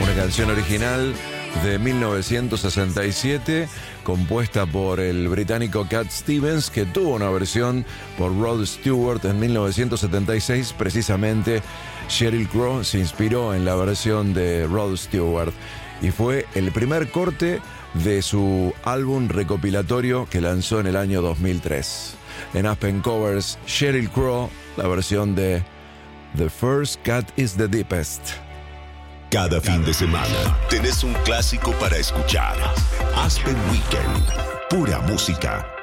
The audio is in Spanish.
una canción original de 1967, compuesta por el británico Cat Stevens, que tuvo una versión por Rod Stewart en 1976. Precisamente Sheryl Crow se inspiró en la versión de Rod Stewart y fue el primer corte de su álbum recopilatorio que lanzó en el año 2003. En Aspen Covers, Sheryl Crow, la versión de The First Cat is the Deepest. Cada fin de semana tenés un clásico para escuchar. Aspen Weekend, pura música.